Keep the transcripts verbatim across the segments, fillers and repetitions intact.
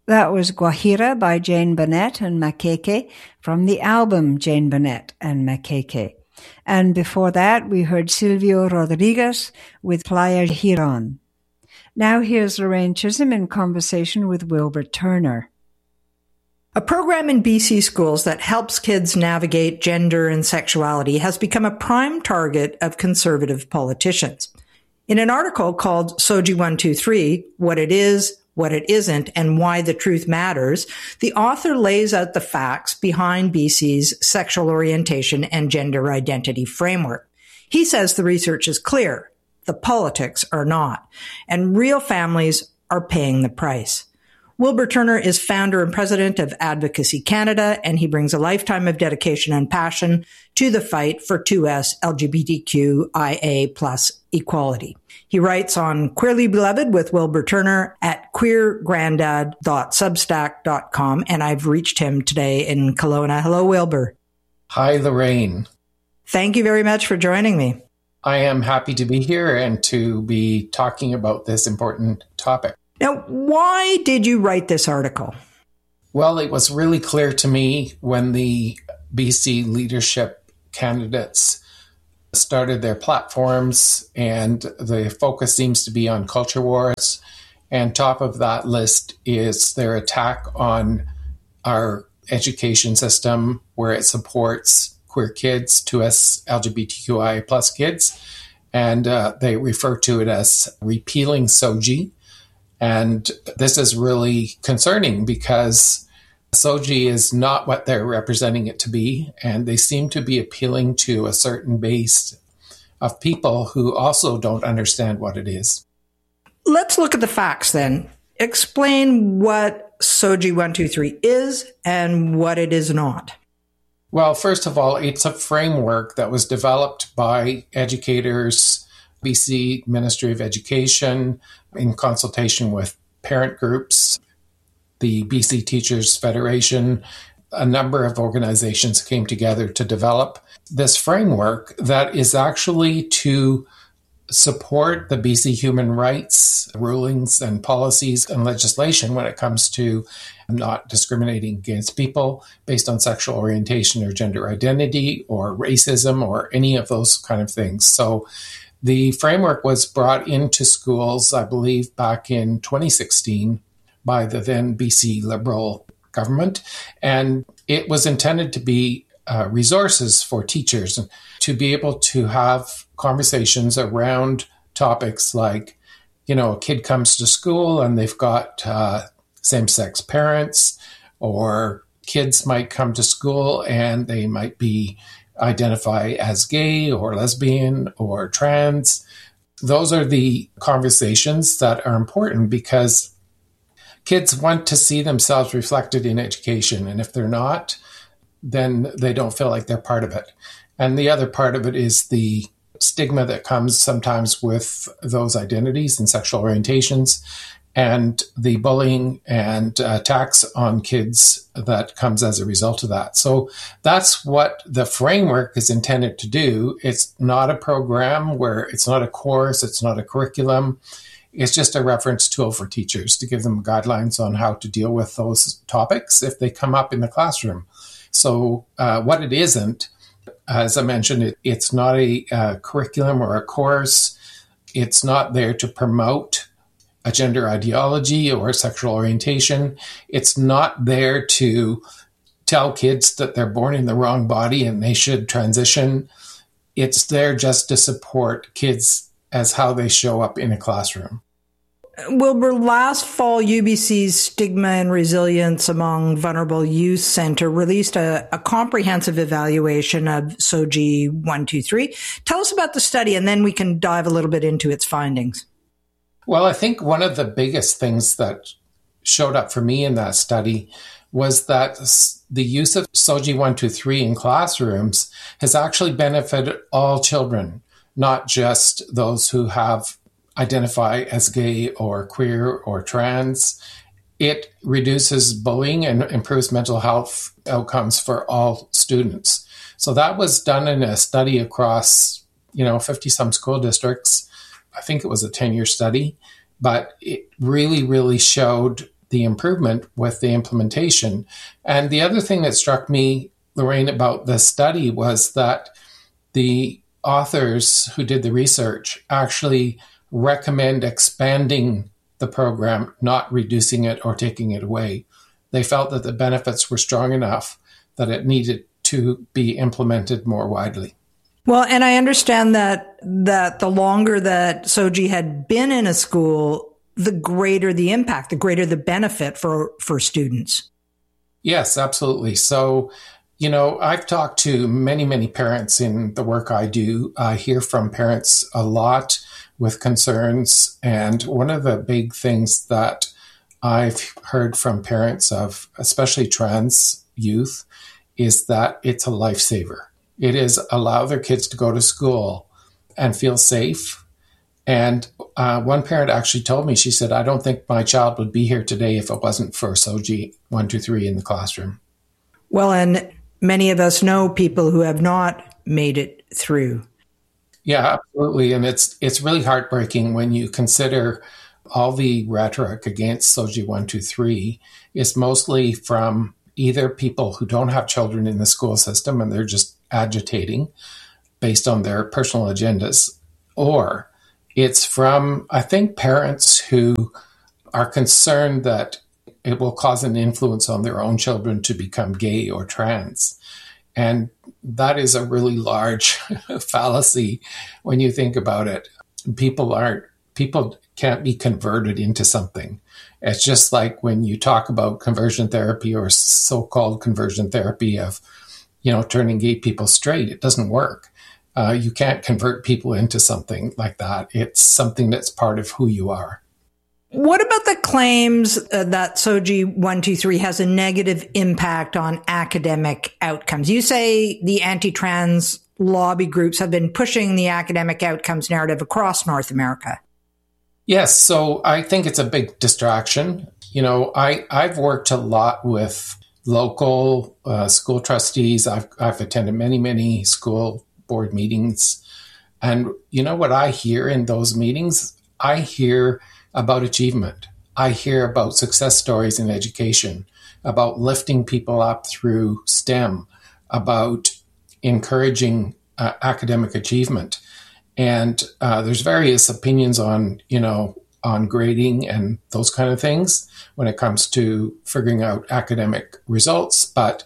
That was Guajira by Jane Bennett and Makeke from the album Jane Bennett and Makeke. And before that, we heard Silvio Rodriguez with Playa Giron. Now here's Lorraine Chisholm in conversation with Wilbur Turner. A program in B C schools that helps kids navigate gender and sexuality has become a prime target of conservative politicians. In an article called S O G I one two three, What It Is, What It Isn't, and Why the Truth Matters, the author lays out the facts behind B C's sexual orientation and gender identity framework. He says the research is clear, the politics are not, and real families are paying the price. Wilbur Turner is founder and president of Advocacy Canada, and he brings a lifetime of dedication and passion to the fight for two S L G B T Q I A plus equality. He writes on Queerly Beloved with Wilbur Turner at queer grandad dot substack dot com, and I've reached him today in Kelowna. Hello, Wilbur. Hi, Lorraine. Thank you very much for joining me. I am happy to be here and to be talking about this important topic. Now, why did you write this article? Well, it was really clear to me when the B C leadership candidates started their platforms, and the focus seems to be on culture wars. And top of that list is their attack on our education system, where it supports queer kids, two S L G B T Q I A plus kids. And uh, they refer to it as repealing S O G I. And this is really concerning because S O G I is not what they're representing it to be. And they seem to be appealing to a certain base of people who also don't understand what it is. Let's look at the facts then. Explain what S O G I one two three is and what it is not. Well, first of all, it's a framework that was developed by educators, B C Ministry of Education, in consultation with parent groups, the B C Teachers Federation. A number of organizations came together to develop this framework that is actually to support the B C human rights rulings and policies and legislation when it comes to not discriminating against people based on sexual orientation or gender identity or racism or any of those kind of things. So the framework was brought into schools, I believe, back in twenty sixteen by the then B C Liberal government, and it was intended to be uh, resources for teachers to be able to have conversations around topics like, you know, a kid comes to school and they've got uh, same-sex parents, or kids might come to school and they might be identify as gay or lesbian or trans. Those are the conversations that are important because kids want to see themselves reflected in education. And if they're not, then they don't feel like they're part of it. And the other part of it is the stigma that comes sometimes with those identities and sexual orientations, and the bullying and uh, attacks on kids that comes as a result of that. So that's what the framework is intended to do. It's not a program where it's not a course, it's not a curriculum. It's just a reference tool for teachers to give them guidelines on how to deal with those topics if they come up in the classroom. So uh, what it isn't, as I mentioned, it, it's not a uh, curriculum or a course. It's not there to promote a gender ideology or sexual orientation. It's not there to tell kids that they're born in the wrong body and they should transition. It's there just to support kids as how they show up in a classroom. Wilbur, last fall, U B C's Stigma and Resilience Among Vulnerable Youth Center released a, a comprehensive evaluation of S O G I one two three. Tell us about the study, and then we can dive a little bit into its findings. Well, I think one of the biggest things that showed up for me in that study was that the use of S O G I one two three in classrooms has actually benefited all children, not just those who have identify as gay or queer or trans. It reduces bullying and improves mental health outcomes for all students. So that was done in a study across, you know, fifty some school districts. I think it was a ten year study, but it really, really showed the the improvement with the implementation. And the other thing that struck me, Lorraine, about this study was that the authors who did the research actually recommend expanding the program, not reducing it or taking it away. They felt that the benefits were strong enough that it needed to be implemented more widely. Well, and I understand that that the longer that SOGI had been in a school, the greater the impact, the greater the benefit for, for students. Yes, absolutely. So, you know, I've talked to many, many parents in the work I do. I hear from parents a lot with concerns. And one of the big things that I've heard from parents of, especially trans youth, is that it's a lifesaver. It is allow their kids to go to school and feel safe. And uh, one parent actually told me, she said, I don't think my child would be here today if it wasn't for SOGI one two three in the classroom. Well, and many of us know people who have not made it through. Yeah, absolutely. And it's it's really heartbreaking when you consider all the rhetoric against SOGI one two three is mostly from either people who don't have children in the school system and they're just agitating based on their personal agendas, or it's from, I think, parents who are concerned that it will cause an influence on their own children to become gay or trans. And that is a really large fallacy when you think about it. People aren't, people can't be converted into something. It's just like when you talk about conversion therapy or so-called conversion therapy of, you know, turning gay people straight. It doesn't work. Uh, you can't convert people into something like that. It's something that's part of who you are. What about the claims uh, that SOGI one two three has a negative impact on academic outcomes? You say the anti-trans lobby groups have been pushing the academic outcomes narrative across North America. Yes, so I think it's a big distraction. You know, I, I've worked a lot with local uh, school trustees. I've, I've attended many, many school board meetings. And you know what I hear in those meetings? I hear about achievement. I hear about success stories in education, about lifting people up through STEM, about encouraging uh, academic achievement. And uh, there's various opinions on, you know, on grading and those kind of things when it comes to figuring out academic results. But,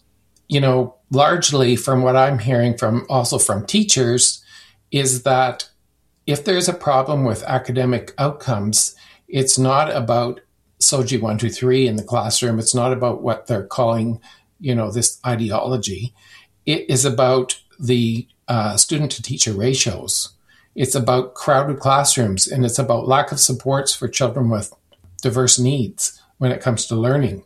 you know, largely from what I'm hearing from also from teachers is that if there's a problem with academic outcomes, it's not about SOGI one two three in the classroom. It's not about what they're calling, you know, this ideology. It is about the uh, student-to-teacher ratios. It's about crowded classrooms, and it's about lack of supports for children with diverse needs when it comes to learning.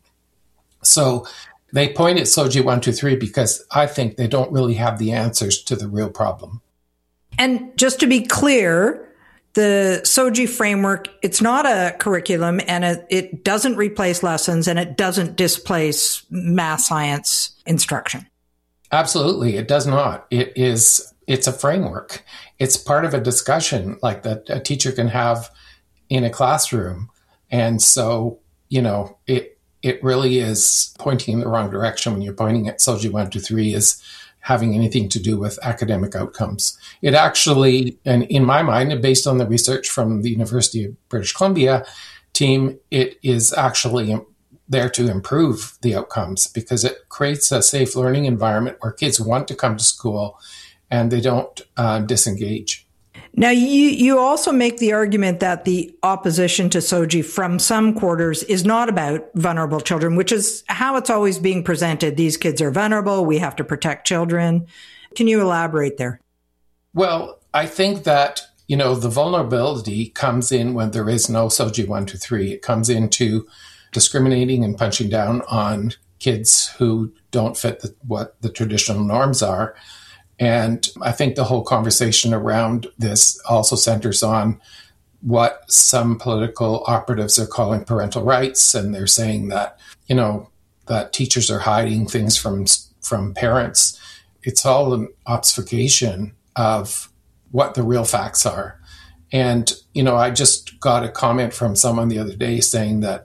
So they point at SOGI one two three because I think they don't really have the answers to the real problem. And just to be clear, the SOGI framework, it's not a curriculum, and it, it doesn't replace lessons, and it doesn't displace math science instruction. Absolutely, it does not. It is, it's a framework. It's part of a discussion like that a teacher can have in a classroom. And so, you know, it it really is pointing in the wrong direction when you're pointing at SOGI one two three is having anything to do with academic outcomes. It actually, and in my mind, and based on the research from the University of British Columbia team, it is actually there to improve the outcomes because it creates a safe learning environment where kids want to come to school and they don't uh, disengage. Now, you, you also make the argument that the opposition to SOGI from some quarters is not about vulnerable children, which is how it's always being presented. These kids are vulnerable. We have to protect children. Can you elaborate there? Well, I think that, you know, the vulnerability comes in when there is no SOGI one two three. It comes into discriminating and punching down on kids who don't fit the, what the traditional norms are. And I think the whole conversation around this also centers on what some political operatives are calling parental rights. And they're saying that, you know, that teachers are hiding things from, from parents. It's all an obfuscation of what the real facts are. And, you know, I just got a comment from someone the other day saying that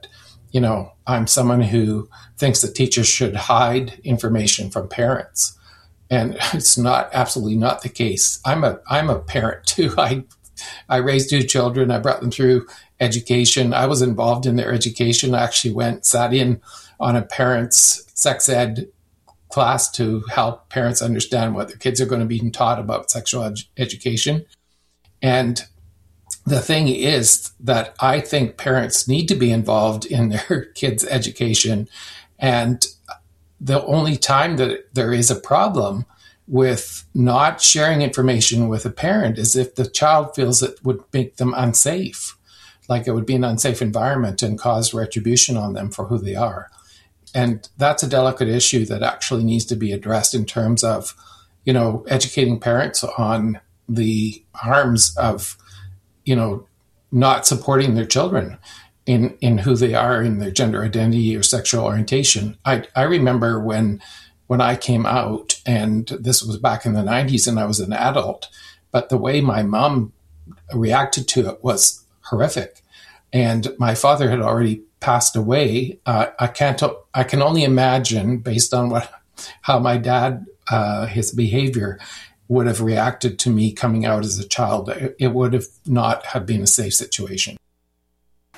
you know, I'm someone who thinks that teachers should hide information from parents. And it's not, absolutely not the case. I'm a, I'm a parent too. I, I raised two children. I brought them through education. I was involved in their education. I actually went, sat in on a parent's sex ed class to help parents understand what their kids are going to be taught about sexual ed- education. And the thing is that I think parents need to be involved in their kids' education. And the only time that there is a problem with not sharing information with a parent is if the child feels it would make them unsafe, like it would be an unsafe environment and cause retribution on them for who they are. And that's a delicate issue that actually needs to be addressed in terms of, you know, educating parents on the harms of, you know, not supporting their children in, in who they are, in their gender identity or sexual orientation. I, I remember when when I came out, and this was back in the nineties and I was an adult, but the way my mom reacted to it was horrific. And my father had already passed away. Uh, I can't, I can only imagine, based on what, how my dad, uh, his behavior would have reacted to me coming out as a child. It, it would have not have been a safe situation.